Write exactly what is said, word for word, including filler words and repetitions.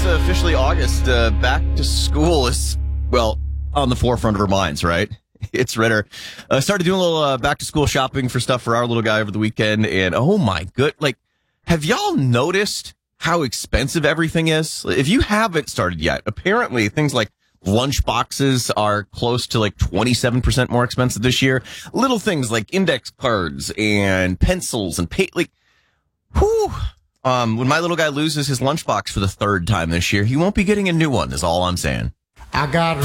it's officially August. Uh, back to school is, well, on the forefront of our minds, right? It's Ritter. Uh, started doing a little uh, back to school shopping for stuff for our little guy over the weekend. And oh my good, like, have y'all noticed how expensive everything is? If you haven't started yet, apparently things like lunch boxes are close to like twenty-seven percent more expensive this year. Little things like index cards and pencils and pay, like, whew. Um, when my little guy loses his lunchbox for the third time this year, he won't be getting a new one, is all I'm saying. I got